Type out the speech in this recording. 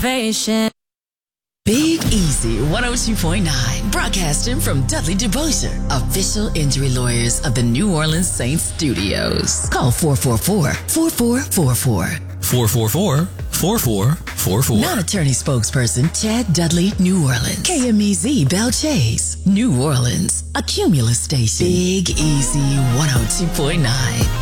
motivation. Big Easy 102.9, broadcasting from Dudley DeBosier, official injury lawyers of the New Orleans Saints studios. Call 444-4444. 444-4444. Non-attorney spokesperson Chad Dudley, New Orleans. KMEZ Belle Chase, New Orleans. A Cumulus station. Big Easy 102.9.